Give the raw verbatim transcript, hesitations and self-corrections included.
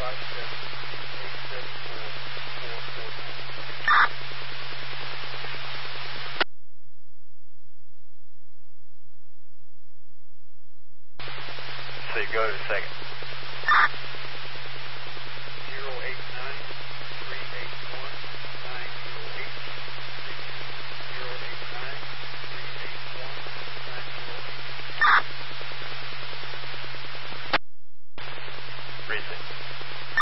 five seven eight seven four four four four. So you go to the second.